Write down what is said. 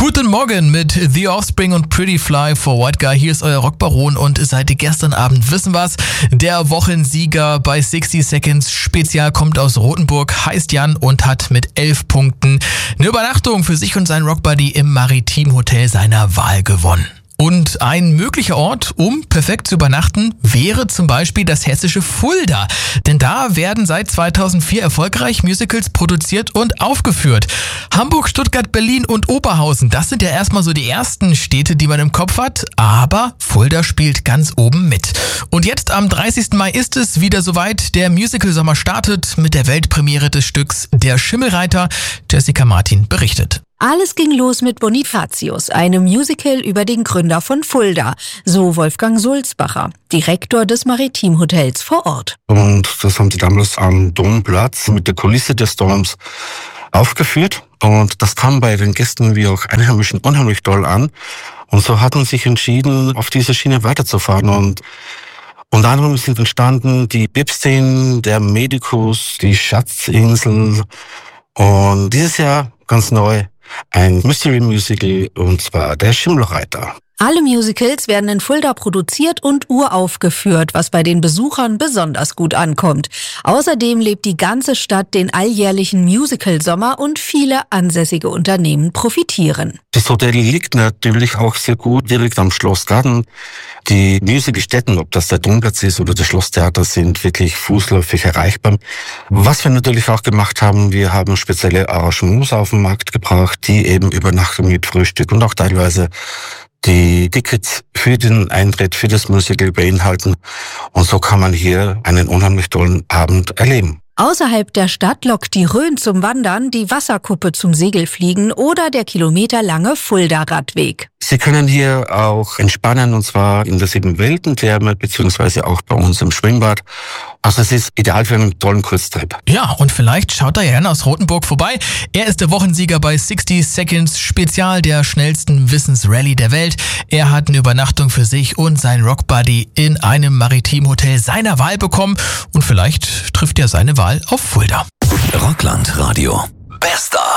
Guten Morgen mit The Offspring und Pretty Fly for White Guy. Hier ist euer Rockbaron und seit gestern Abend wissen wir's. Der Wochensieger bei 60 Seconds Spezial kommt aus Rothenburg, heißt Jan und hat mit 11 Punkten eine Übernachtung für sich und seinen Rockbuddy im Maritimhotel seiner Wahl gewonnen. Und ein möglicher Ort, um perfekt zu übernachten, wäre zum Beispiel das hessische Fulda. Denn da werden seit 2004 erfolgreich Musicals produziert und aufgeführt. Hamburg, Stuttgart, Berlin und Oberhausen, das sind ja erstmal so die ersten Städte, die man im Kopf hat. Aber Fulda spielt ganz oben mit. Und jetzt am 30. Mai ist es wieder soweit. Der Musical-Sommer startet mit der Weltpremiere des Stücks Der Schimmelreiter. Jessica Martin berichtet. Alles ging los mit Bonifatius, einem Musical über den Gründer von Fulda, so Wolfgang Sulzbacher, Direktor des Maritimhotels vor Ort. Und das haben sie damals am Domplatz mit der Kulisse des Doms aufgeführt. Und das kam bei den Gästen wie auch Einheimischen unheimlich toll an. Und so hatten sie sich entschieden, auf dieser Schiene weiterzufahren. Und unter anderem sind entstanden die Bibszenen, der Medikus, die Schatzinsel. Und dieses Jahr ganz neu ein Mystery-Musical, und zwar Der Schimmelreiter. Alle Musicals werden in Fulda produziert und uraufgeführt, was bei den Besuchern besonders gut ankommt. Außerdem lebt die ganze Stadt den alljährlichen Musical-Sommer und viele ansässige Unternehmen profitieren. Das Hotel liegt natürlich auch sehr gut direkt am Schlossgarten. Die Musicalstätten, ob das der Domplatz ist oder das Schlosstheater, sind wirklich fußläufig erreichbar. Was wir natürlich auch gemacht haben, wir haben spezielle Arrangements auf den Markt gebracht, die eben Übernachtung mit Frühstück und auch teilweise die Tickets für den Eintritt, für das Musical beinhalten. Und so kann man hier einen unheimlich tollen Abend erleben. Außerhalb der Stadt lockt die Rhön zum Wandern, die Wasserkuppe zum Segelfliegen oder der kilometerlange Fulda-Radweg. Sie können hier auch entspannen, und zwar in der 7-Welten-Therme, beziehungsweise auch bei uns im Schwimmbad. Also es ist ideal für einen tollen Kurztrip. Ja, und vielleicht schaut da Jan aus Rothenburg vorbei. Er ist der Wochensieger bei 60 Seconds Spezial, der schnellsten Wissensrallye der Welt. Er hat eine Übernachtung für sich und sein Rockbuddy in einem Maritimhotel seiner Wahl bekommen. Und vielleicht trifft er seine Wahl auf Fulda. Rockland Radio. Bester.